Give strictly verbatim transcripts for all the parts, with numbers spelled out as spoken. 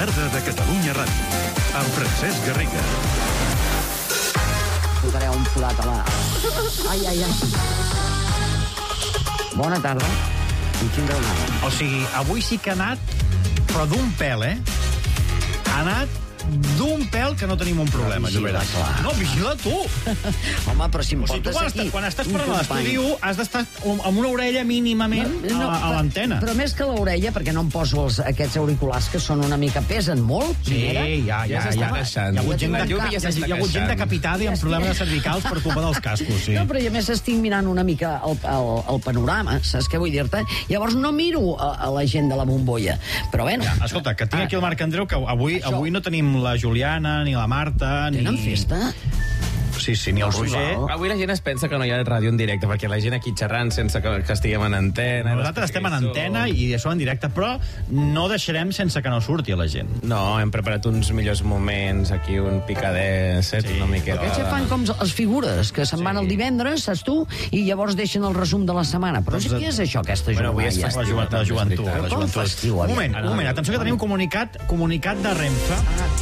tarda de Catalunya Ràdio, amb Francesc Garriga. Posaré un plat a la... Ai, ai, ai. Bona tarda. I quin deu anar? O sigui, avui sí que ha anat, però d'un pèl, eh? Ha anat d'un pèl que no tenim un problema, Vigila, Llobera. clar. No, vigila tu. Home, però si em O sigui, tu portes quan, aquí... estàs, quan estàs un parlant a company- l'estudi has d'estar amb una orella mínimament No, a, a l'antena. Però més que l'orella, perquè no em poso els, aquests auriculars que són una mica... Pesen molt, Sí, primera. ja, ja, Ja s'està ja. queixant. Hi ha hagut gent, La de, llum hi ja ha, s'està hi ha hagut gent queixant. decapitada i amb problemes de cervicals per culpa dels cascos, sí. No, però i a més estic mirant una mica el, el, el panorama, saps què vull dir-te? Llavors no miro a, a la gent de la bombolla. Però bueno... Ja, escolta, que tinc aquí el Marc Andreu, que avui, Això. avui no tenim la Juliana, ni la Marta, ni... Tenen festa? Sí, sí, ni el No, Roger. sisplau. Avui la gent es pensa que no hi ha ràdio en directe, perquè la gent aquí xerrant sense que, que estiguem en antena... Nosaltres estem en antena i això en directe, però no deixarem sense que no surti a la gent. No, hem preparat uns millors moments, aquí un picadet, saps? Sí. Una miqueta... Aquests ja fan com les figures, que se'n van el divendres, saps tu, i llavors deixen el resum de la setmana. Però Doncs, què és això, aquesta bueno, avui és jornada? La, joventut, la joventut. La Com joventut. festiu, Un aviam. moment, un moment. Atenció que tenim un comunicat, comunicat de Renfe.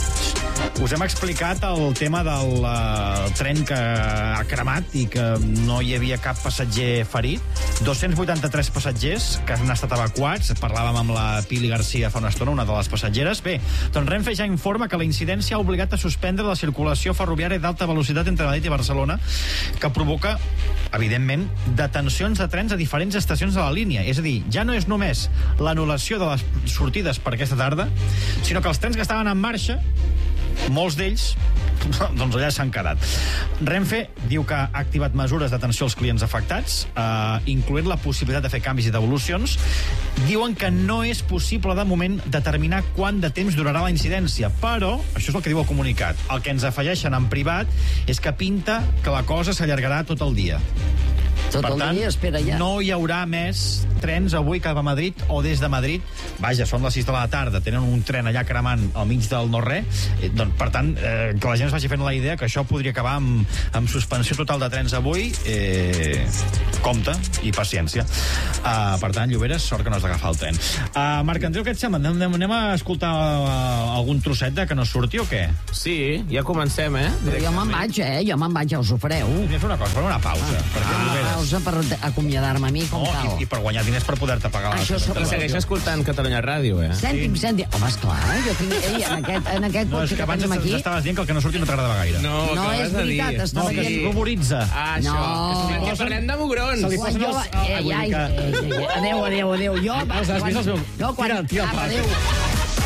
Us hem explicat el tema del uh, tren que ha cremat i que no hi havia cap passatger ferit. dos-cents vuitanta-tres passatgers que han estat evacuats. Parlàvem amb la Pili Garcia fa una estona, una de les passatgeres. Bé, doncs Renfe ja informa que la incidència ha obligat a suspendre la circulació ferroviària d'alta velocitat entre Madrid i Barcelona, que provoca, evidentment, detencions de trens a diferents estacions de la línia. És a dir, ja no és només l'anul·lació de les sortides per aquesta tarda, sinó que els trens que estaven en marxa, molts d'ells, doncs allà s'han quedat. Renfe diu que ha activat mesures d'atenció als clients afectats, eh, incloent la possibilitat de fer canvis i devolucions. Diuen que no és possible, de moment, determinar quant de temps durarà la incidència, però, això és el que diu el comunicat, el que ens afegeixen en privat és que pinta que la cosa s'allargarà tot el dia. Tot Per el tant, dia, espera ja. no hi haurà més trens avui cap a Madrid o des de Madrid. Vaja, són les sis de la tarda, tenen un tren allà cremant al mig del no-res. Eh, doncs, per tant, eh, que la gent es vagi fent la idea que això podria acabar amb, amb suspensió total de trens avui. Eh, compte i paciència. Uh, per tant, Lloberes, sort que no has d'agafar el tren. Uh, Marc Andreu, què et sembla? Anem, anem a escoltar uh, algun trosset de que no surti o què? Sí, ja comencem, eh? Però jo me'n vaig, eh? Jo me'n vaig, ja us ho fareu. Anem a fer una cosa, farem una pausa. Ah, perquè, Lloberes, pausa per acomiadar-me a mi com no, cal. i, i per guanyar diners per poder-te pagar la Això teva sobre- I segueix escoltant Catalunya Ràdio, eh? Cèntim, cèntim. Home, esclar, eh? Jo tinc... Ei, en aquest, en aquest No, és cotxe que que abans tenim aquí... estaves dient que el que no surti no t'agradava gaire. No, No, acabes és de dir. veritat, estava No, que es dient- ruboritza. Ah, això. No. Que, que parlem de mugrons. Se li Quan posen jo... els- ah, Ei, vull dir ai, que- ei, ei, ei, adéu, adéu, adéu. Jo... Els has vist els meus- No, quan... Tira, tira el Apa, pas. adéu.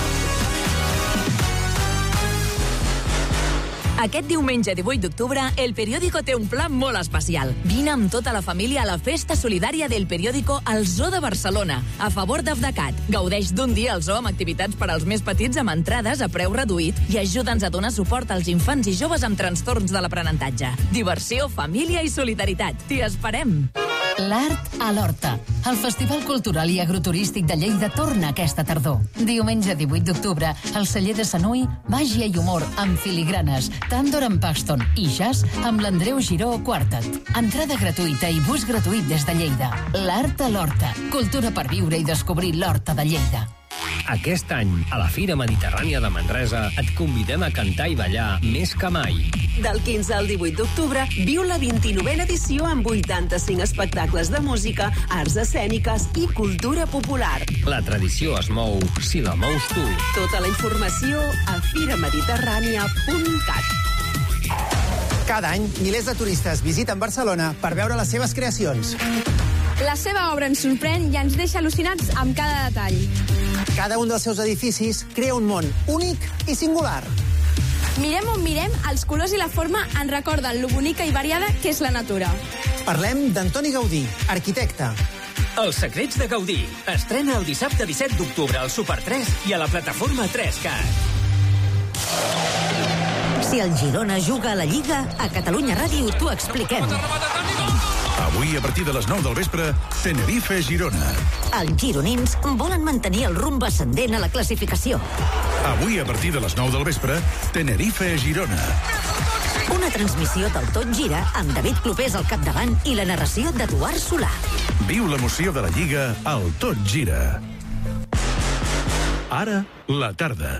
Aquest diumenge divuit d'octubre, El Periódico té un pla molt especial. Vine amb tota la família a la festa solidària del Periódico al Zoo de Barcelona, a favor d'Afdecat. Gaudeix d'un dia al zoo amb activitats per als més petits amb entrades a preu reduït i ajuda'ns a donar suport als infants i joves amb trastorns de l'aprenentatge. Diversió, família i solidaritat. T'hi esperem! L'Art a l'Horta. El Festival Cultural i Agroturístic de Lleida torna aquesta tardor. Diumenge divuit d'octubre, al celler de Sanui, màgia i humor amb filigranes, tàndor amb Paxton i jazz amb l'Andreu Giró Quartet. Entrada gratuïta i bus gratuït des de Lleida. L'Art a l'Horta. Cultura per viure i descobrir l'Horta de Lleida. Aquest any, a la Fira Mediterrània de Manresa, et convidem a cantar i ballar més que mai. Del quinze al divuit d'octubre, viu la vint-i-novena edició amb vuitanta-cinc espectacles de música, arts escèniques i cultura popular. La tradició es mou si la mous tu. Tota la informació a fira mediterrània punt cat. Cada any, milers de turistes visiten Barcelona per veure les seves creacions. La seva obra ens sorprèn i ens deixa al·lucinats amb cada detall. Cada un dels seus edificis crea un món únic i singular. Mirem on mirem, els colors i la forma ens recorden lo bonica i variada que és la natura. Parlem d'Antoni Gaudí, arquitecte. Els secrets de Gaudí. Estrena el dissabte disset d'octubre al Super tres i a la plataforma tres cat. Si el Girona juga a la Lliga, a Catalunya Ràdio t'ho expliquem. Avui, a partir de les nou del vespre, Tenerife-Girona. Els gironins volen mantenir el rumb ascendent a la classificació. Avui, a partir de les nou del vespre, Tenerife-Girona. Una transmissió del Tot Gira amb David Clopés al capdavant i la narració d'Eduard Solà. Viu l'emoció de la Lliga al Tot Gira. Ara, la tarda.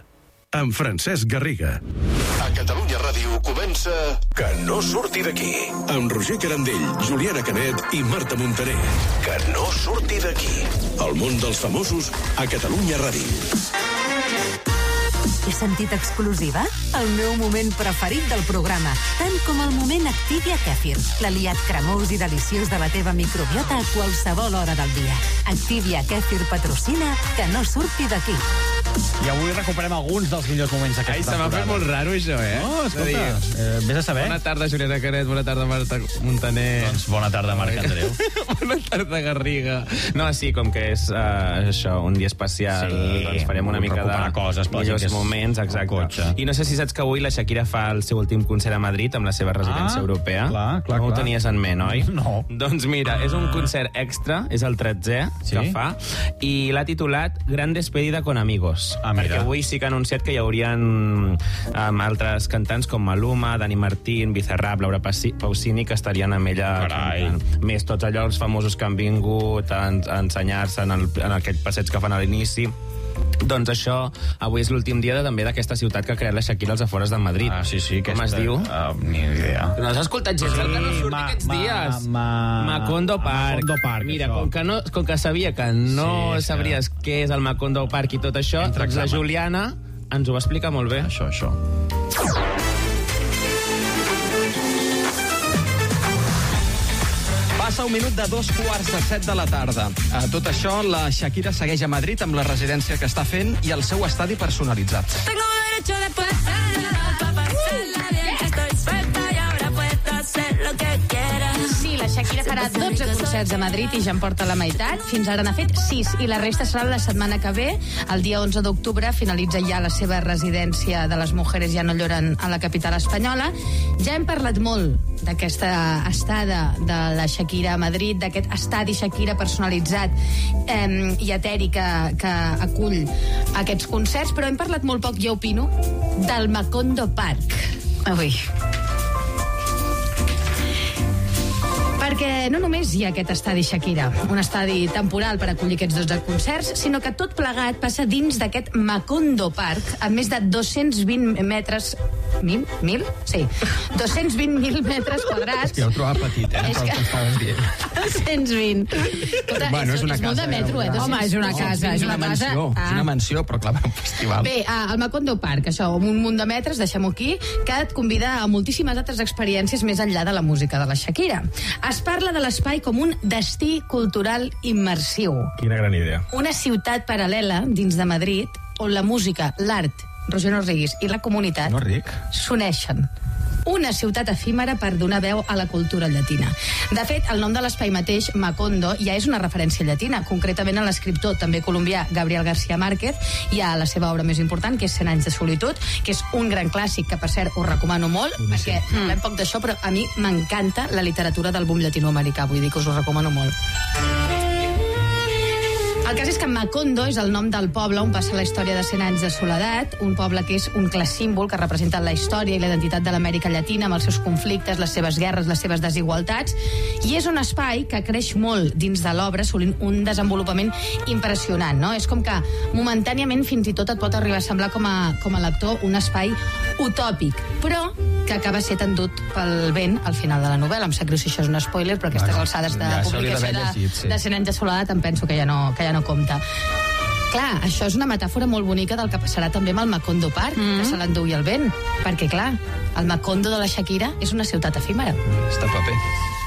amb Francesc Garriga. A Catalunya Ràdio comença Que no surti d'aquí, amb Roger Carandell, Juliana Canet i Marta Montaner. Que no surti d'aquí. El món dels famosos a Catalunya Ràdio. He sentit exclusiva? El meu moment preferit del programa, tant com el moment Activia Kèfir, l'aliat cremós i deliciós de la teva microbiota a qualsevol hora del dia. Activia Kèfir patrocina Que no surti d'aquí. I avui recuperem alguns dels millors moments d'aquesta Ai, se m'ha temporada. fet molt raro, això, eh? No, escolta, De dir, eh, vés a saber. Bona tarda, Juliana Canet, bona tarda, Marta Montaner. Doncs bona tarda, Marc Andreu. Bona tarda, Garriga. No, sí, com que és uh, això, un dia especial, Sí, doncs farem una mica de recuperar coses per la gent millors que és moments, al exacte. cotxe. I no sé si saps que avui la Shakira fa el seu últim concert a Madrid amb la seva residència Ah, europea. clar, clar, no ho clar. tenies en ment, oi? No. Doncs mira, és un concert extra, és el tretzè Sí? que fa, i l'ha titulat Gran despedida con amigos. Ah, mira. Perquè avui sí que ha anunciat que hi haurien um, altres cantants com Maluma, Dani Martín, Bizarrap, Laura Passi- Pausini, que estarien amb ella Carai. cantant. Més tots allò els famosos que han vingut a, a ensenyar-se en, el, en aquell passeig que fan a l'inici. Doncs això, avui és l'últim dia de, també d'aquesta ciutat que ha creat la Shakira als afores de Madrid. Ah, sí, sí. Com aquesta, es diu? Uh, ni idea. No has escoltat gens el que no surt Ma- aquests ma- dies? ma- Macondo Park. Macondo Park, Mira, això. com que, no, com que sabia que no Sí, sí. sabries què és el Macondo Park i tot això, Entre doncs la examen. Juliana ens ho va explicar molt bé. Això, això. Passa un minut de dos quarts de set de la tarda. A tot això, la Shakira segueix a Madrid amb la residència que està fent i el seu estadi personalitzat. Tengo derecho de pasarla, pa' pasarla bien, que estoy suelta y ahora puedo hacer lo que quiera. Sí, la Shakira farà dotze concerts a Madrid i ja en porta la meitat. Fins ara n'ha fet sis i la resta serà la setmana que ve. El dia onze d'octubre finalitza ja la seva residència de les Mujeres Ja no lloren a la capital espanyola. Ja hem parlat molt d'aquesta estada de la Shakira a Madrid, d'aquest estadi Shakira personalitzat eh, i etèric que, que acull aquests concerts, però hem parlat molt poc, jo opino, del Macondo Park. Ui. Perquè no només hi ha aquest estadi Shakira, un estadi temporal per acollir aquests dotze concerts, sinó que tot plegat passa dins d'aquest Macondo Park, amb més de dos-cents vint metres... Mil? Mil? Sí. dos-cents vint mil metres quadrats. És que ja ho trobava petit, eh? És pel que- que estaves dient. dos-cents vint. Escolta, Bueno, és una és molt casa, de metro, eh? una- Home, és una casa, és una casa. mansió, és una mansió, però clar, un festival. Bé, al Macondo Park, això, amb un munt de metres, deixem-ho aquí, que et convida a moltíssimes altres experiències més enllà de la música de la Shakira. Es parla de l'espai com un destí cultural immersiu. Quina gran idea. Una ciutat paral·lela dins de Madrid on la música, l'art, Roger Norriguis i la comunitat No, Ric. s'uneixen. Una ciutat efímera per donar veu a la cultura llatina. De fet, el nom de l'espai mateix, Macondo, ja és una referència llatina, concretament a l'escriptor també colombià Gabriel García Márquez i a la seva obra més important, que és Cent anys de solitud, que és un gran clàssic que, per cert, us recomano molt, perquè parlem poc d'això, però a mi m'encanta la literatura del boom llatinoamericà, vull dir que us ho recomano molt. El cas és que Macondo és el nom del poble on passa la història de cent anys de soledat, un poble que és un clar símbol que representa la història i la identitat de l'Amèrica Llatina amb els seus conflictes, les seves guerres, les seves desigualtats, i és un espai que creix molt dins de l'obra, assolint un desenvolupament impressionant, no? És com que momentàniament fins i tot et pot arribar a semblar com a, com a lector un espai utòpic, però que acaba sent endut pel vent al final de la novel·la. Em sap greu si això és un spoiler, però aquestes Bueno, alçades de ja s'hauria publicació d'haver de, llegit, sí. de cent anys de soledat em penso que ja no, que ja no compta. Clar, això és una metàfora molt bonica del que passarà també amb el Macondo Park, mm. que se l'endugui el vent. Perquè, clar, el Macondo de la Shakira és una ciutat efímera. Està paper.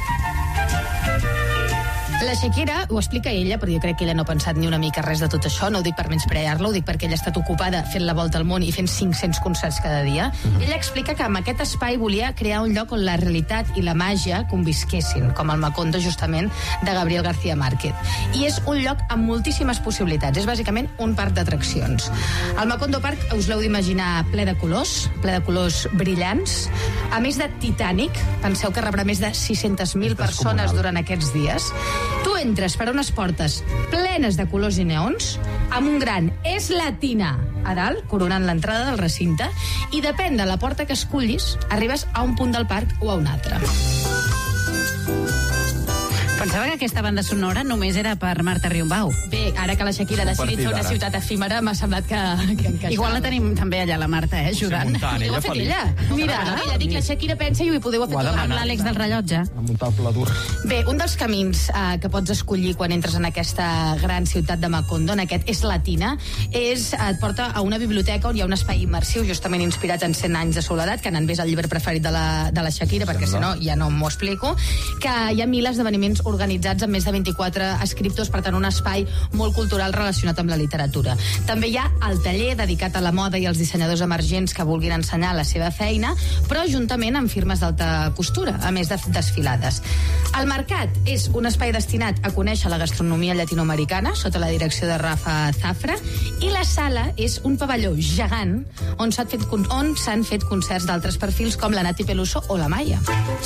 La Shakira ho explica ella, però jo crec que ella no ha pensat ni una mica res de tot això, no ho dic per menysprear-la, ho dic perquè ella ha estat ocupada fent la volta al món i fent cinc-cents concerts cada dia. Uh-huh. Ella explica que amb aquest espai volia crear un lloc on la realitat i la màgia convisquessin, com el Macondo, justament, de Gabriel García Márquez. I és un lloc amb moltíssimes possibilitats, és bàsicament un parc d'atraccions. El Macondo Park us l'heu d'imaginar ple de colors, ple de colors brillants, a més de Titanic, penseu que rebrà més de sis-centes mil persones durant aquests dies. Tu entres per unes portes plenes de colors i neons, amb un gran "És Latina" a dalt, coronant l'entrada del recinte, i depèn de la porta que escollis, arribes a un punt del parc o a un altre. Pensava que aquesta banda sonora només era per Marta Riombau. Bé, ara que la Shakira ha decidit fer una ciutat efímera, m'ha semblat que, que encaixava. Igual la tenim també allà, la Marta, eh, ajudant. Ho ha fet ella. Mira, ella dic, la Shakira pensa i ho podeu fer tot amb l'Àlex del rellotge. Amb un tal pla dur. Bé, un dels camins eh, que pots escollir quan entres en aquesta gran ciutat de Macondo, en aquest és Latina, és, et porta a una biblioteca on hi ha un espai immersiu justament inspirat en cent anys de soledat, que n'en és el llibre preferit de la, de la Shakira, perquè si no ja no m'ho explico, que hi ha mil esdeveniments organitzats amb més de vint-i-quatre escriptors, per tant un espai molt cultural relacionat amb la literatura. També hi ha el taller dedicat a la moda i als dissenyadors emergents que vulguin ensenyar la seva feina, però juntament amb firmes d'alta costura, a més de desfilades. El mercat és un espai destinat a conèixer la gastronomia llatinoamericana sota la direcció de Rafa Zafra, i la sala és un pavelló gegant on s'han fet, on s'han fet concerts d'altres perfils com la Nati Peluso o la Maia.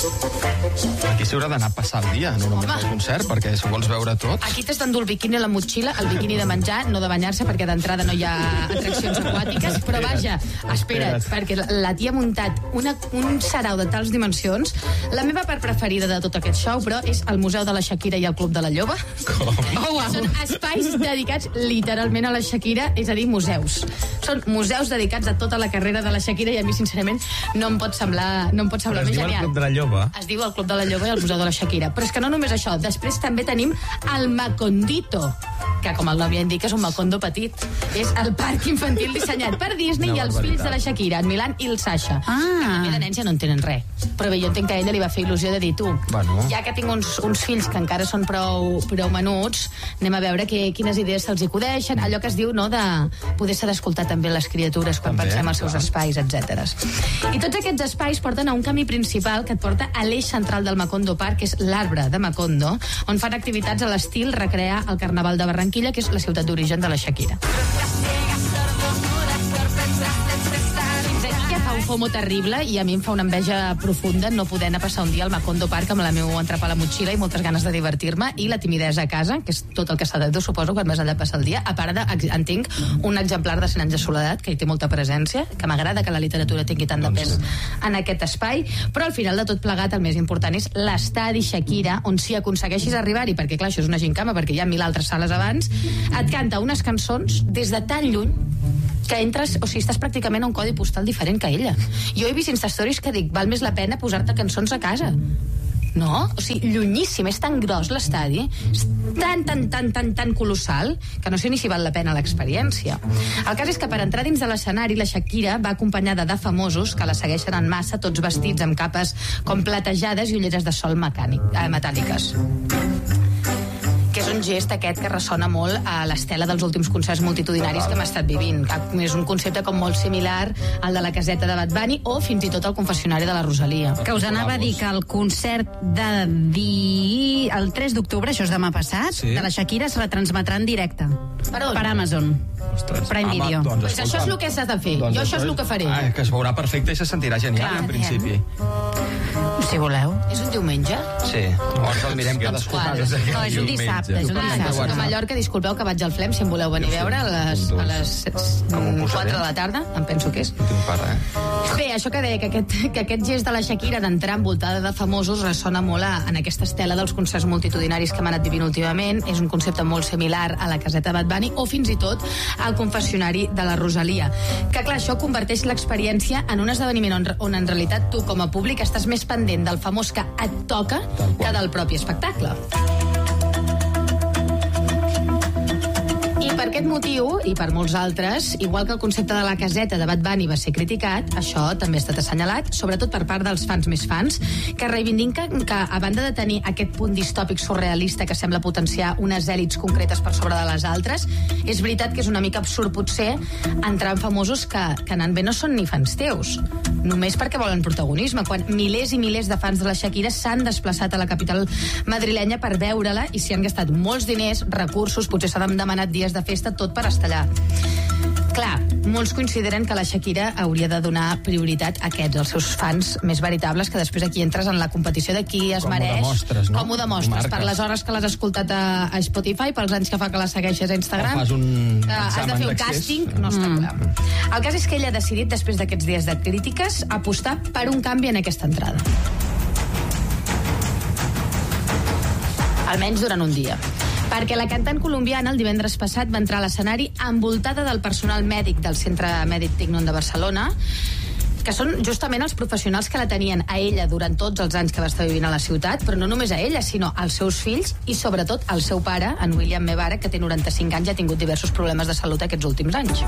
Aquí s'haurà d'anar a passar el dia, no només al concert, perquè si vols veure tot... Aquí t'has d'endur el biquini a la motxilla, el biquini de menjar, no de banyar-se, perquè d'entrada no hi ha atraccions aquàtiques, però vaja, espera't, perquè la, la tia ha muntat una, un sarau de tals dimensions. La meva part preferida de tot aquest show, però, és el Museu de la Shakira i el Club de la Lloba. Com? Oh, wow. Són espais dedicats literalment a la Shakira, és a dir, museus. Són museus dedicats a tota la carrera de la Shakira i a mi, sincerament, no em pot semblar, no em pot semblar més genial. Es diu el Club de la Lloba? Es diu el Club de la Lloba i el Museu de la Shakira. Però és que no només això, després també tenim el Macondito, que com el nom ja indica és un Macondo petit. És el parc infantil dissenyat per Disney i els fills de la Shakira, el Milan i el Sasha. Ah. Que també de nens ja no entenen res. Però bé, jo entenc que a ella li va fer il·lusió de dir, tu, bueno. ja que tinc uns, uns fills que encara són prou, prou menuts, anem a veure que, quines idees se'ls acudeixen, allò que es diu, no?, de poder-se d'escoltar també les criatures quan també, pensem als seus clar. espais, etcètera. I tots aquests espais porten a un camí principal que et porta a l'eix central del Macondo Park, que és l'arbre de Macondo, on fan activitats a l'estil recrear el Carnaval de Barranquilla, que és la ciutat d'origen de la Shakira. Un fomo terrible i a mi em fa una enveja profunda no poder anar a passar un dia al Macondo Park amb la meva entrepà a la motxilla i moltes ganes de divertir-me i la timidesa a casa, que és tot el que s'ha de dur, suposo, quan vas allà a passar el dia, a part de, en tinc un exemplar de cent anys de soledat, que hi té molta presència, que m'agrada que la literatura tingui tant de pes en aquest espai, però al final de tot plegat el més important és l'estadi Shakira, on si aconsegueixis arribar-hi, perquè clar, això és una gincama, perquè hi ha mil altres sales abans, et canta unes cançons des de tan lluny que entres, o sigui, estàs pràcticament a un codi postal diferent que ella. Jo he vist Instastories que dic, val més la pena posar-te cançons a casa. No? O sigui, llunyíssim, és tan gros l'estadi, és tan, tan, tan, tan, tan colossal, que no sé ni si val la pena l'experiència. El cas és que per entrar dins de l'escenari, la Shakira va acompanyada de famosos que la segueixen en massa, tots vestits amb capes com platejades i ulleres de sol mecànic, eh, metàl·liques. Que és un gest aquest que ressona molt a l'estela dels últims concerts multitudinaris que hem estat vivint. És un concepte com molt similar al de la caseta de Bad Bunny o fins i tot al confessionari de la Rosalia. Que us anava a dir que el concert de di... el tres d'octubre, això és demà passat, sí, de la Shakira es retransmetrà en directe. Per on? Per Amazon. Ostres. Prime Home, Video. doncs, Pues això és el que s'ha de fer. Doncs jo això és el que faré. Ah, que es veurà perfecte i se sentirà genial, Clar, en principi. Si voleu. És un diumenge? Sí. Llavors el mirem cadascú. No, és un dissabte, és un dissabte. A Mallorca, disculpeu que vaig al Flem, si em voleu venir a veure, a les, a les quatre de la tarda, em penso que és. Bé, això que deia, que aquest, que aquest gest de la Shakira d'entrar envoltada de famosos ressona molt a, en aquesta estela dels concerts multitudinaris que hem anat vivint últimament. És un concepte molt similar a la caseta Bad Bunny o fins i tot al confessionari de la Rosalia. Que clar, això converteix l'experiència en un esdeveniment on, on en realitat tu com a públic estàs més pendent del famós que et toca que del propi espectacle. I per aquest motiu, i per molts altres, igual que el concepte de la caseta de Bad Bunny va ser criticat, això també ha estat assenyalat, sobretot per part dels fans més fans, que reivindiquen que, a banda de tenir aquest punt distòpic surrealista que sembla potenciar unes èlits concretes per sobre de les altres, és veritat que és una mica absurd, potser, entrar en famosos que, que anant bé no són ni fans teus, només perquè volen protagonisme, quan milers i milers de fans de la Shakira s'han desplaçat a la capital madrilenya per veure-la i s'hi han gastat molts diners, recursos, potser s'han demanat dies de festa, tot per estar allà. Clar, molts consideren que la Shakira hauria de donar prioritat a aquests, els seus fans més veritables, que després aquí entres en la competició de qui es com mereix. Com ho demostres, no? Com ho demostres, per les hores que l'has escoltat a, a Spotify, pels anys que fa que la segueixes a Instagram. O fas un uh, has de fer un càsting, no està mm. clar. El cas és que ella ha decidit, després d'aquests dies de crítiques, apostar per un canvi en aquesta entrada. almenys durant un dia. Perquè la cantant colombiana el divendres passat va entrar a l'escenari envoltada del personal mèdic del Centre Mèdic Tignon de Barcelona, que són justament els professionals que la tenien a ella durant tots els anys que va estar vivint a la ciutat, però no només a ella, sinó als seus fills i sobretot al seu pare, en William Mebara, que té noranta-cinc anys i ha tingut diversos problemes de salut aquests últims anys.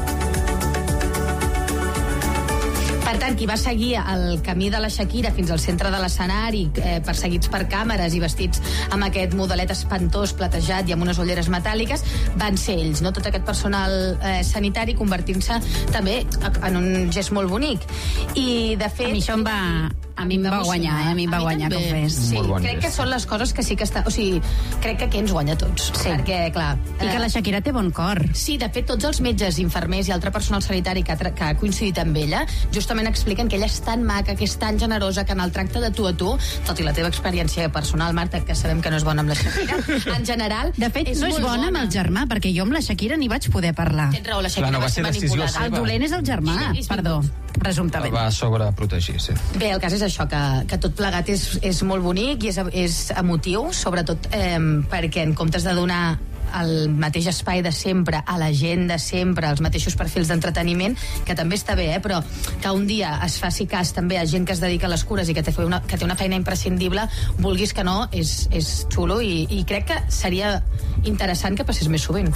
Per tant, qui va seguir el camí de la Shakira fins al centre de l'escenari, eh, perseguits per càmeres i vestits amb aquest modelet espantós, platejat i amb unes ulleres metàl·liques, van ser ells, no? Tot aquest personal eh, sanitari convertint-se també en un gest molt bonic. I, de fet... A mi això em va... A mi em va guanyar, eh? A mi em va guanyar, com fes. Sí, crec que són les coses que sí que està... O sigui, crec que aquí ens guanya a tots. Sí. Perquè, clar... I que la Shakira té bon cor. Sí, de fet, tots els metges, infermers i altre personal sanitari que ha, que ha coincidit amb ella, justament expliquen que ella és tan maca, que és tan generosa, que en el tracte de tu a tu, tot i la teva experiència personal, Marta, que sabem que no és bona amb la Shakira, en general... De fet, és no és bona, bona amb el germà, perquè jo amb la Shakira ni vaig poder parlar. Tens raó, la Shakira no va ser manipulada. El dolent és el germà, sí, sí, perdó, presumptament. El va sobreprotegir, sí. Bé, el cas és això, que, que tot plegat és, és molt bonic i és, és emotiu, sobretot eh, perquè en comptes de donar el mateix espai de sempre a la gent de sempre, els mateixos perfils d'entreteniment, que també està bé, eh, però que un dia es faci cas també a gent que es dedica a les cures i que té una, que té una feina imprescindible, vulguis que no, és, és xulo i, i crec que seria interessant que passés més sovint.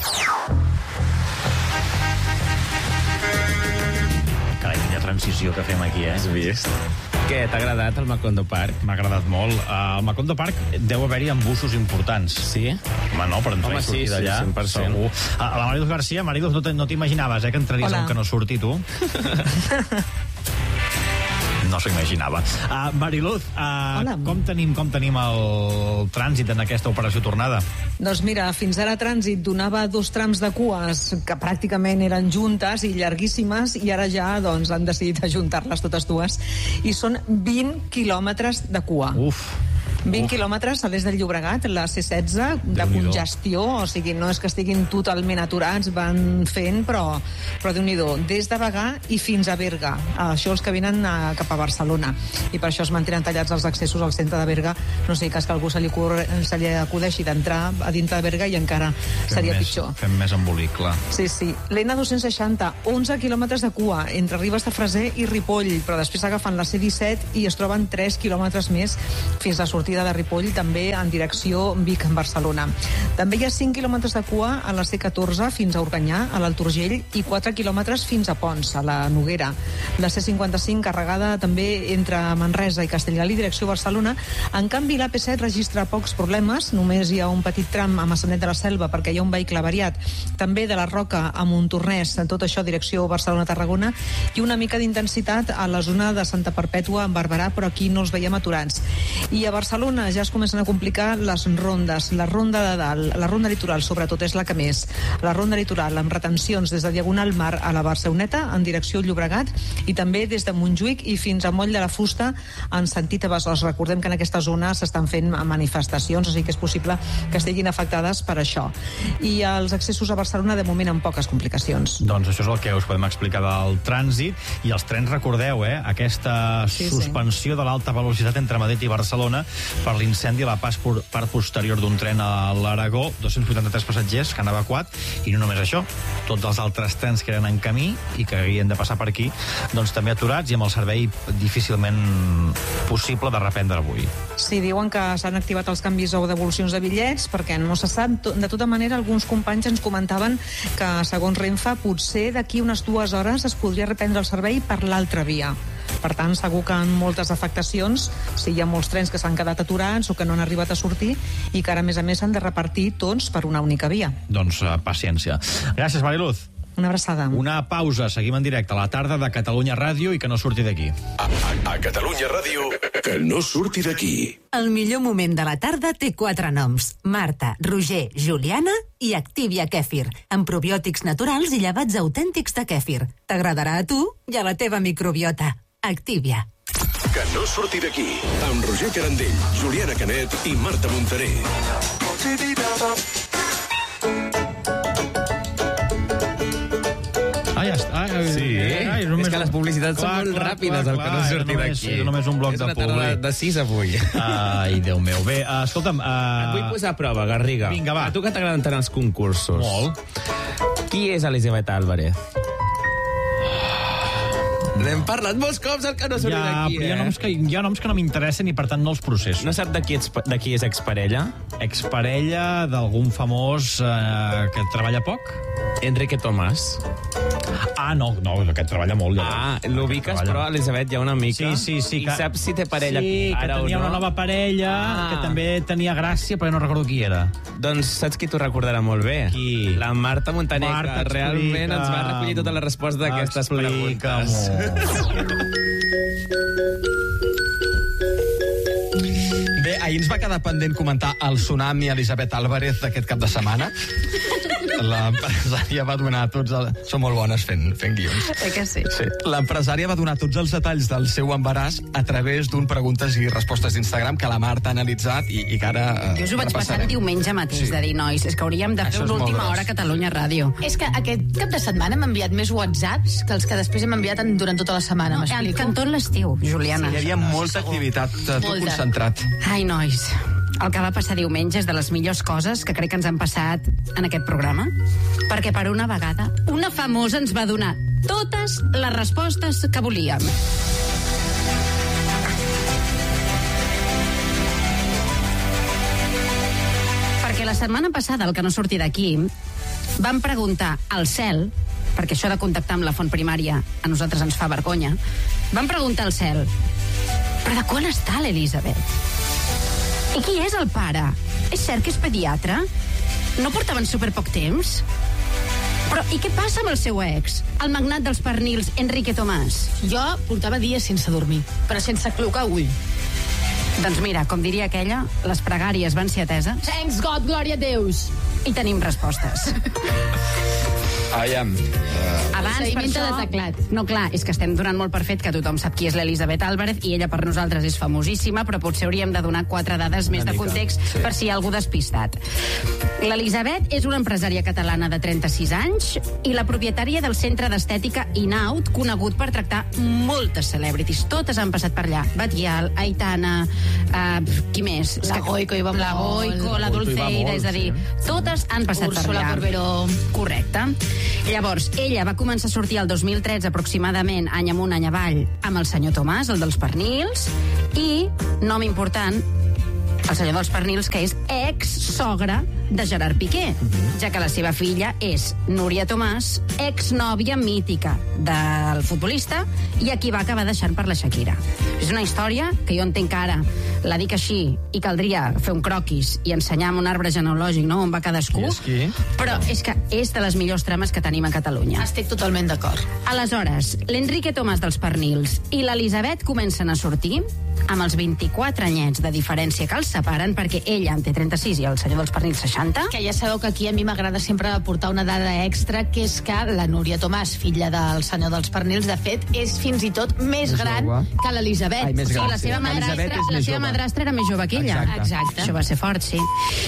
Carai, quina transició que fem aquí, eh? Has vist? Què, t'ha agradat el Macondo Park? M'ha agradat molt. Uh, al Macondo Park deu haver-hi embussos importants. Sí? Home, no, per entrar Home, i sortir sí, d'allà. sí, cent per cent. Segur. A, a la Mariluz García, Mariluz, no, no t'imaginaves, eh, que entraries Hola. a un que no surti, tu? No s'ho imaginava. Uh, Mariluz, uh, com tenim com tenim el trànsit en aquesta operació tornada? Doncs mira, fins ara Trànsit donava dos trams de cues que pràcticament eren juntes i llarguíssimes i ara ja doncs, han decidit ajuntar-les totes dues i són vint quilòmetres de cua. Uf! vint quilòmetres a l'est del Llobregat, la C setze, de congestió, o sigui, no és que estiguin totalment aturats, van fent, però, però Déu-n'hi-do, des de Bagà i fins a Berga. Això els que venen a, cap a Barcelona. I per això es mantenen tallats els accessos al centre de Berga. No sé, cas que algú se li, ocurre, se li acudeixi d'entrar a dintre de Berga i encara fem seria més, pitjor. Fem més embolic, clar. Sí, sí. L'N dos cents seixanta, onze quilòmetres de cua entre Ribes de Freser i Ripoll, però després agafen la C disset i es troben tres quilòmetres més fins a sortida de Ripoll, també en direcció Vic-Barcelona. També hi ha cinc quilòmetres de cua a la C catorze fins a Organyà, a l'Alturgell, i quatre quilòmetres fins a Pons, a la Noguera. La C cinquanta-cinc carregada també entre Manresa i Castellgalí, direcció Barcelona. En canvi, l'A P set registra pocs problemes, només hi ha un petit tram a Massanet de la Selva perquè hi ha un vehicle avariat. També de la Roca a Montornès, tot això direcció Barcelona-Tarragona, i una mica d'intensitat a la zona de Santa Perpètua, en Barberà, però aquí no els veiem aturats. I a Barcelona ja es comencen a complicar les rondes. La ronda de dalt, la ronda litoral sobretot és la que més. La ronda litoral amb retencions des de Diagonal Mar a la Barceloneta en direcció Llobregat i també des de Montjuïc i fins a Moll de la Fusta en sentit a Besòs. Recordem que en aquesta zona s'estan fent manifestacions, o sigui que és possible que estiguin afectades per això. I els accessos a Barcelona de moment amb poques complicacions. Doncs això és el que us podem explicar del trànsit. I els trens, recordeu, eh, aquesta Sí, sí. suspensió de l'alta velocitat entre Madrid i Barcelona per l'incendi a la pas part posterior d'un tren a l'Aragó, dos-cents vuitanta-tres passatgers que han evacuat, i no només això, tots els altres trens que eren en camí i que havien de passar per aquí, doncs també aturats i amb el servei difícilment possible de reprendre avui. Sí, diuen que s'han activat els canvis o devolucions de bitllets perquè no se sap. De tota manera, alguns companys ens comentaven que, segons Renfe, potser d'aquí unes dues hores es podria reprendre el servei per l'altra via. Per tant, segur que en moltes afectacions, si hi ha molts trens que s'han quedat aturats o que no han arribat a sortir i que ara, a més a més, s'han de repartir tots per una única via. Doncs uh, paciència. Gràcies, Mariluz. Una abraçada. Una pausa. Seguim en directe a la tarda de Catalunya Ràdio i que no surti d'aquí. A, a, a Catalunya Ràdio, que no surti d'aquí. El millor moment de la tarda té quatre noms. Marta, Roger, Juliana i Activia Kèfir, amb probiòtics naturals i llevats autèntics de kèfir. T'agradarà a tu i a la teva microbiota. Activia. Que no surti d'aquí. Amb Roger Carandell, Juliana Canet i Marta Montaner. Ai, ja està. Sí, Ai, és que les publicitats són molt ràpides, el que no surti d'aquí. És només un bloc És de una tarda publi. de sis avui. Ai, Déu meu. Bé, uh, escolta'm... Uh... Et vull posar a prova, Garriga. Vinga, va. A tu que t'agraden tant els concursos. Molt. Qui és Elisabet Álvarez? N'hem parlat molts cops, el que no surt Ja, d'aquí, però hi ha eh? noms que, hi ha noms que no m'interessen i, per tant, no els processo. No sap de qui, ets, de qui és exparella? Exparella d'algun famós eh, que treballa poc? Enrique Tomàs. Ah, no, no, aquest treballa molt. Ah, l'ubiques, però, Elisabet, hi ha una mica. Sí, sí, sí. I saps si té parella sí, ara o no? Sí, que tenia una nova parella, Ah. que també tenia gràcia, però no recordo qui era. Doncs saps qui t'ho recordarà molt bé? Qui? La Marta Montaner, Marta, que realment explica'm. ens va recollir tota la resposta d'aquestes preguntes. Bé, ahir ens va quedar pendent comentar el tsunami Elisabet Álvarez d'aquest cap de setmana. L'empresària va donar tots... El... Són molt bones fent, fent guions. Eh que sí? Sí. L'empresària va donar tots els detalls del seu embaràs a través d'un preguntes i respostes d'Instagram que la Marta ha analitzat i, i que ara eh, Jo us ho vaig passar repassarem. diumenge mateix, Sí. sí. de dir, nois, és que hauríem de Això fer és una molt última gros. hora a Catalunya Ràdio. És que aquest cap de setmana hem enviat més whatsapps que els que després hem enviat en- durant tota la setmana, No, m'explico? que en tot l'estiu, Juliana. Hi havia molta activitat, eh, tot Molta. concentrat. Ai, nois, el que va passar diumenge és de les millors coses que crec que ens han passat en aquest programa, perquè per una vegada una famosa ens va donar totes les respostes que volíem. Perquè la setmana passada, el que no surti d'aquí, vam preguntar al cel, perquè això de contactar amb la font primària a nosaltres ens fa vergonya, vam preguntar al cel, però de quan està l'Elisabet? I qui és el pare? És cert que és pediatre? No portaven superpoc temps? Però i què passa amb el seu ex, el magnat dels pernils, Enrique Tomàs? Jo portava dies sense dormir, però sense clocar ull. Doncs mira, com diria aquella, les pregàries van ser ateses. Thanks God, glòria a Deus. I tenim respostes. Aviam. Abans, per Procediment això... de teclat. No, clar, és que estem donant molt per fet que tothom sap qui és l'Elisabet Álvarez i ella per nosaltres és famosíssima, però potser hauríem de donar quatre dades més de context sí. per si hi ha algú despistat. L'Elisabet és una empresària catalana de trenta-sis anys i la propietària del centre d'estètica Inaut, conegut per tractar moltes celebrities. Totes han passat per allà. Batial, Aitana, uh, qui més? La Goico hi va La molt. Goico, la Goico hi va Dulceida, molt, és a dir, totes han passat per Úrsula allà. Corberó. Correcte. Llavors, ella va començar a sortir el dos mil tretze aproximadament, any amunt, any avall, amb el senyor Tomàs, el dels pernils, i, nom important, el senyor dels pernils, que és ex-sogra de Gerard Piqué, ja que la seva filla és Núria Tomàs, exnòvia mítica del futbolista i a qui va acabar deixant per la Shakira. És una història que jo entenc que ara la dic així i caldria fer un croquis i ensenyar amb un arbre genealògic, no?, on va cadascú, Qui és qui? però és que és de les millors trames que tenim a Catalunya. Estic totalment d'acord. Aleshores, l'Enrique Tomàs dels pernils i l'Elisabet comencen a sortir amb els vint-i-quatre anyets de diferència que els separen, perquè ella en té trenta-sis i el senyor dels pernils seixanta. Que ja sabeu que aquí a mi m'agrada sempre aportar una dada extra, que és que la Núria Tomàs, filla del senyor dels pernils, de fet, és fins i tot més, Més gran jove. que l'Elisabet. Ai, més Sí, gran, la sí. seva madrastra, Elisabet és la més seva jove. madrastra era més jove que ella. Exacte. Exacte. Això va ser fort, sí.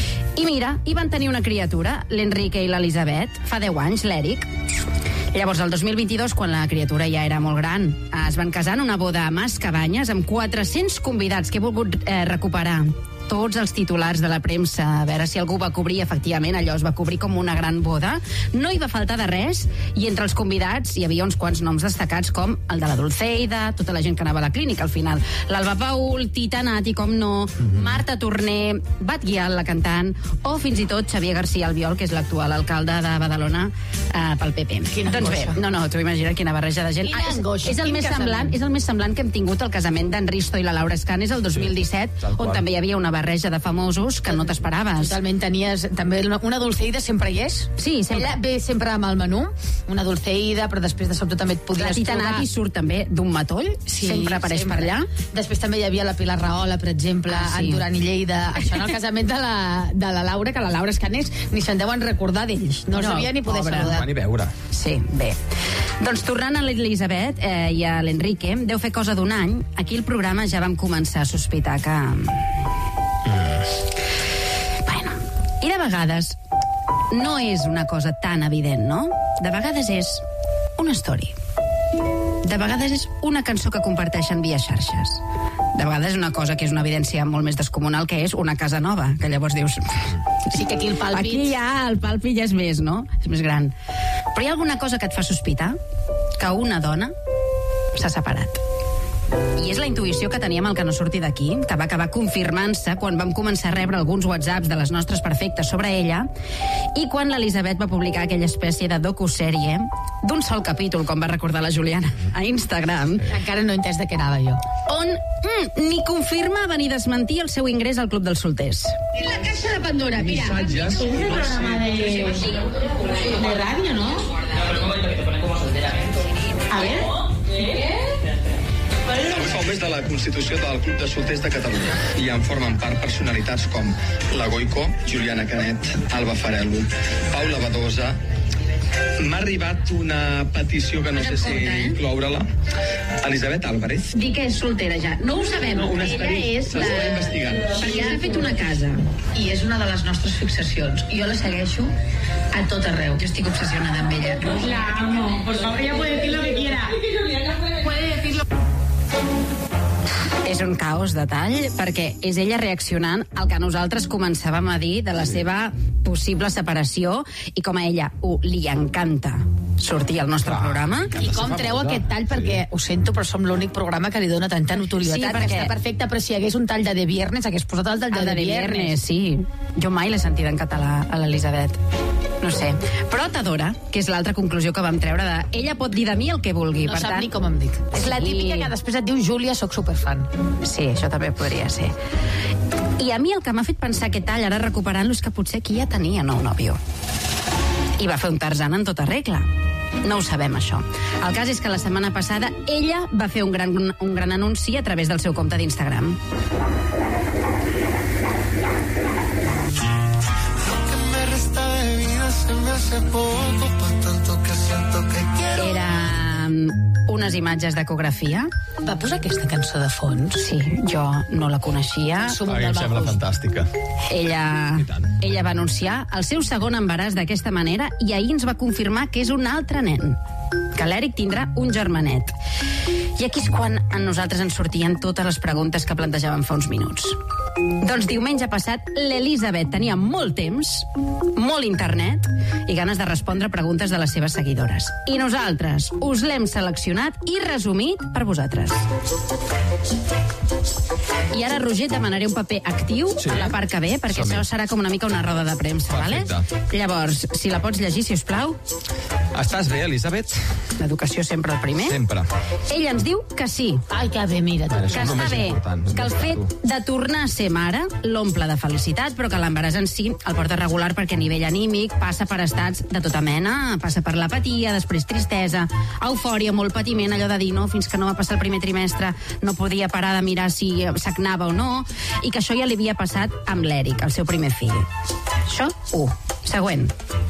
I mira, hi van tenir una criatura, l'Enrique i l'Elisabet, fa deu anys, l'Eric. Llavors, el dos mil vint-i-dos, quan la criatura ja era molt gran, es van casar en una boda a Mas Cabanyes amb quatre-cents convidats, que he volgut eh, recuperar tots els titulars de la premsa, a veure si algú va cobrir, efectivament, allò es va cobrir com una gran boda. No hi va faltar de res, i entre els convidats hi havia uns quants noms destacats, com el de la Dulceida, tota la gent que anava a la clínica al final, l'Alba Paul, Tita Nati, com no, Marta Torner, Batguial, la cantant, o fins i tot Xavier García Albiol, que és l'actual alcalde de Badalona eh, pel P P. Quina doncs bé, angoixa. no, no, t'ho imagina't quina barreja de gent. Quina és, angoixa, és, el quin més casament. semblant, és el més semblant que hem tingut el casament d'en Risto i la Laura Escanes el dos mil disset, tal on qual. també hi havia una barreja de famosos que no t'esperaves. Totalment, tenies també una- una Dulceida, sempre hi és. Sí, sempre. Ella ve sempre amb el menú, una Dulceida, però després de sobte també et podies La Tita trobar... Nati surt també d'un matoll, Sí, sempre apareix per allà. Després també hi havia la Pilar Rahola, per exemple, Ah, sí. en Duran i Lleida. Això en el casament de la, de la Laura, que la Laura Escanés ni se'n deuen recordar d'ells. No, no els havia ni poder pobra. saludar. Van i veure. Sí, bé. Doncs tornant a l'Elisabet eh, i a l'Enrique, deu fer cosa d'un any, aquí el programa ja vam començar a sospitar que... Bueno, i de vegades no és una cosa tan evident, no? De vegades és una story. De vegades és una cançó que comparteixen via xarxes. De vegades és una cosa que és una evidència molt més descomunal, que és una casa nova, que llavors dius... Sí, que aquí el pàlpit... Aquí ja el pàlpit ja és més, no? És més gran. Però hi ha alguna cosa que et fa sospitar? Que una dona s'ha separat. I és la intuïció que teníem al Que no surti d'aquí, que va acabar confirmant-se quan vam començar a rebre alguns whatsapps de les nostres perfectes sobre ella i quan l'Elisabet va publicar aquella espècie de docusèrie d'un sol capítol, com va recordar la Juliana, a Instagram. Encara no he entès de què anava jo. On mm, ni confirmava ni desmentia el seu ingrés al Club dels Solters. La caixa de Pandora, mira. Missatges. Un programa de... de ràdio, ¿no? A ver. Avui fa un mes de la constitució del Club de Solters de Catalunya i en formen part personalitats com la Goico, Juliana Canet, Alba Farello, Paula Badosa. M'ha arribat una petició que no sé si incloure-la. Elisabet Álvarez. Di que és soltera ja. No ho sabem. No, una Ella és la... s'està investigant. Perquè s'ha fet una casa i és una de les nostres fixacions. Jo la segueixo a tot arreu. Jo estic obsessionada amb ella. La amo. Por favor, ella puede decir lo que quiera. Puede decir lo... És un caos de tall, perquè és ella reaccionant al que nosaltres començàvem a dir de la seva possible separació i com a ella ho, li encanta sortir al nostre programa. I com treu aquest tall, perquè ho sento, però som l'únic programa que li dona tanta notorietat, Sí, sí, perquè- que està perfecte, però si hi hagués un tall de De Viernes, hagués posat el tall de, El de de Viernes, Viernes. sí. Jo mai l'he sentida en català, a l'Elisabet. No sé. Però t'adora, que és l'altra conclusió que vam treure de... Ella pot dir de mi el que vulgui, No per sap tant... ni com em dic. És la Sí. típica que després et diu Júlia, soc superfan. Sí, això també podria ser. I a mi el que m'ha fet pensar aquest tall, ara recuperant-lo, és que potser aquí ja tenia nou nòvio. I va fer un Tarzan en tota regla. No ho sabem, això. El cas és que la setmana passada ella va fer un gran, un gran anunci a través del seu compte d'Instagram. Era unes imatges d'ecografia. Va posar aquesta cançó de fons? Sí, jo no la coneixia. A mi em sembla fantàstica. Ella, ella va anunciar el seu segon embaràs d'aquesta manera i ahir ens va confirmar que és un altre nen, que l'Eric tindrà un germanet. I aquí és quan a nosaltres ens sortien totes les preguntes que plantejàvem fa uns minuts. Doncs diumenge passat l'Elisabet tenia molt temps, molt internet i ganes de respondre preguntes de les seves seguidores. I nosaltres us l'hem seleccionat i resumit per vosaltres. I ara, Roger, et demanaré un paper actiu Sí. a la part que ve, perquè Som-hi. això serà com una mica una roda de premsa, vale? Perfecte. Llavors, si la pots llegir, si us plau. Estàs bé, Elisabet? L'educació sempre el primer. Sempre. Ella ens diu que sí. Ai, que bé, mira. Vale, Que això és el està més bé, important. que el fet de tornar a ser mare l'omple de felicitat, però que l'embaràs en si el porta regular perquè a nivell anímic passa per estats de tota mena, passa per l'apatia, després tristesa, eufòria, molt patiment, allò de dir no, fins que no va passar el primer trimestre no podia parar de mirar si sagnava o no, i que això ja li havia passat amb l'Eric, el seu primer fill. Això, u. Següent.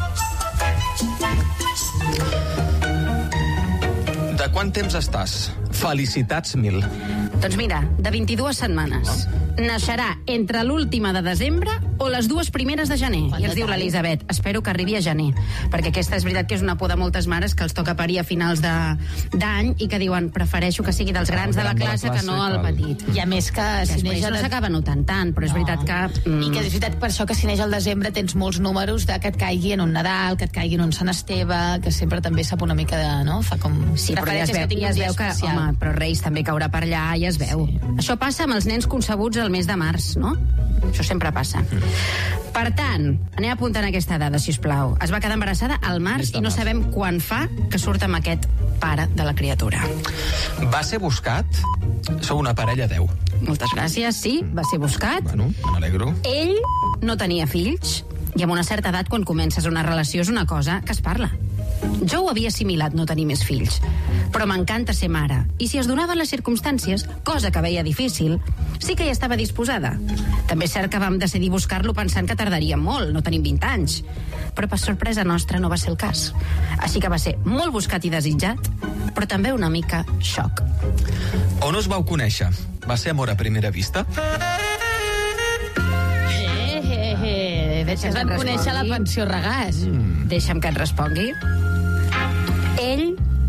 De quant temps estàs? Felicitats mil. Doncs mira, de vint-i-dues setmanes. Naixerà entre l'última de desembre o les dues primeres de gener. I ens diu l'Elisabet, espero que arribi a gener. Perquè aquesta és veritat que és una por de moltes mares que els toca parir a finals de- d'any i que diuen, prefereixo que sigui dels grans de la classe que no el petit. I a més que si Després neix... no s'acaba notant tant, però és veritat que... Mm, I que és veritat per això que si neix al desembre tens molts números de que et caigui en un Nadal, que et caigui en un Sant Esteve, que sempre també sap una mica de... no? Fa com... Sí, però ja es veu, ja es veu que, home, però Reis també caurà per allà, ja es veu. Sí. Això passa amb els nens concebuts al mes de març, no? Això sempre passa. Mm. Per tant, anem apuntant aquesta dada, si us plau. Es va quedar embarassada al març i no sabem quan fa que surt amb aquest pare de la criatura. Va ser buscat? Sou una parella deu. Moltes gràcies, sí, va ser buscat. Bueno, m'alegro. Ell no tenia fills i amb una certa edat, quan comences una relació, és una cosa que es parla. Jo ho havia assimilat, no tenir més fills, però m'encanta ser mare. I si es donaven les circumstàncies, cosa que veia difícil, sí que hi estava disposada. També és cert que vam decidir buscar-lo pensant que tardaria molt, no tenim vint anys. Però per sorpresa nostra no va ser el cas. Així que va ser molt buscat i desitjat, però també una mica xoc. On us vau conèixer? Va ser amor a primera vista? Eh, eh, eh. Deixa'm Deixa'm conèixer la respongui. pensió Regàs. Mm. Deixa'm que et respongui. Ell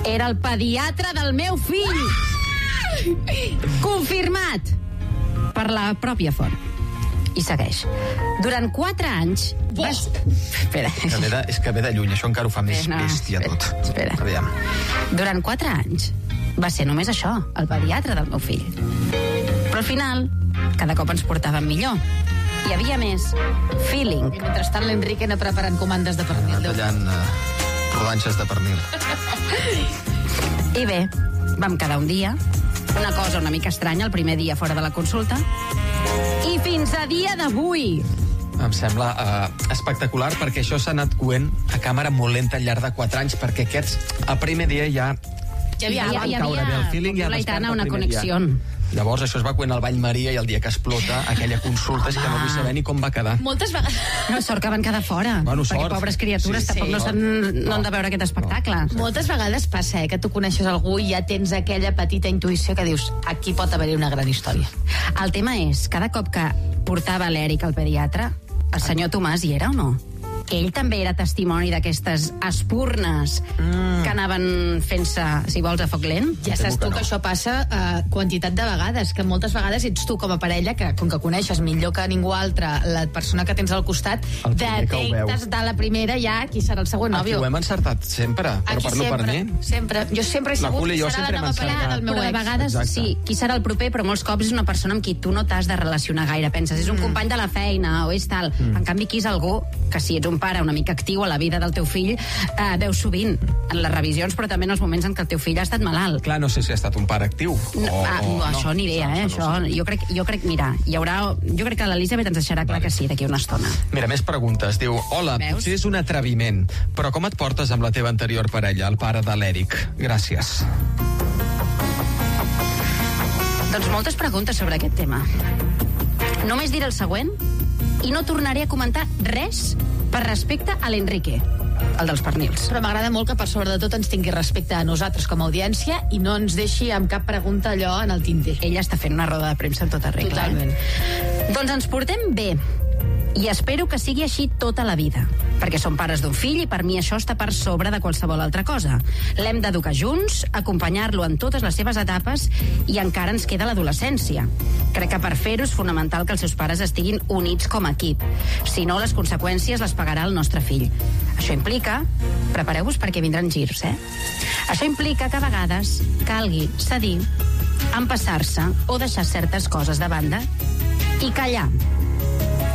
Era el pediatre del meu fill. Confirmat per la pròpia font. I segueix. Durant quatre anys... Vas... Espera. Que ve de, és que ve de lluny, això encara ho fa més no, bèstia tot. Espera. Aviam. Durant quatre anys va ser només això, el pediatre del meu fill. Però al final, cada cop ens portàvem millor. Hi havia més feeling. I mentrestant l'Enrique anava preparant comandes de pernil. Tallant uh, rodanxes de pernil. I bé, vam quedar un dia, una cosa una mica estranya, el primer dia fora de la consulta, i fins a dia d'avui. Em sembla uh, espectacular, perquè això s'ha anat coent a càmera molt lenta al llarg de quatre anys, perquè aquests, el primer dia ja... Ja havia, ja hi havia, caure bé el feeling, ja Laitana, desperta una el primer connexió. dia. Llavors això es va coent al bany Maria i el dia que explota aquella consulta, és que no vull saber ni com va quedar. Moltes vegades... No, sort que van quedar fora. Bueno, perquè sort. pobres criatures Sí, tampoc sí. no, s'han, no han de veure aquest espectacle. No. Moltes vegades passa, eh, que tu coneixes algú i ja tens aquella petita intuïció que dius, aquí pot haver-hi una gran història. El tema és, cada cop que portava l'Eric al pediatre, el senyor Tomàs hi era o no? Ell també era testimoni d'aquestes espurnes mm. que anaven fent-se, si vols, a foc lent. Ja saps tu que això passa uh, quantitat de vegades, que moltes vegades ets tu com a parella, que com que coneixes millor que ningú altre la persona que tens al costat, detectes de la primera ja qui serà el següent Aquí nòvio. ho hem encertat sempre, però Aquí per no per sempre, mi. sempre. Jo sempre he La sabut Juli i qui jo serà sempre la nova hem parella encertat. del meu Però de ex. vegades, Exacte. sí, qui serà el proper, però molts cops és una persona amb qui tu no t'has de relacionar gaire. Penses, és un mm. company de la feina o és tal. Mm. En canvi, aquí és algú que si ets un pare una mica actiu a la vida del teu fill, eh, veus sovint en les revisions, però també en els moments en què el teu fill ha estat malalt. Clar, no sé si ha estat un pare actiu. O, No, ah, o, no, això ni idea, eh? Això, jo, crec, jo crec, mira, hi haurà... Jo crec que l'Elisabet ens deixarà clar que sí, d'aquí una estona. Mira, més preguntes. Diu, hola, Veus? potser és un atreviment, però com et portes amb la teva anterior parella, el pare de l'Eric? Gràcies. Doncs moltes preguntes sobre aquest tema. Només diré el següent i no tornaré a comentar res per respecte a l'Enrique, el dels pernils. Però m'agrada molt que per sobre de tot ens tingui respecte a nosaltres com a audiència i no ens deixi amb cap pregunta allò en el tinter. Ella està fent una roda de premsa en tota regla. Totalment. Eh? Doncs ens portem bé. I espero que sigui així tota la vida, perquè som pares d'un fill i per mi això està per sobre de qualsevol altra cosa. L'hem d'educar junts, acompanyar-lo en totes les seves etapes i encara ens queda l'adolescència. Crec que per fer-ho és fonamental que els seus pares estiguin units com a equip. Si no, les conseqüències les pagarà el nostre fill. Això implica... Prepareu-vos perquè vindran girs, eh? Això implica que a vegades calgui cedir, empassar-se o deixar certes coses de banda i callar.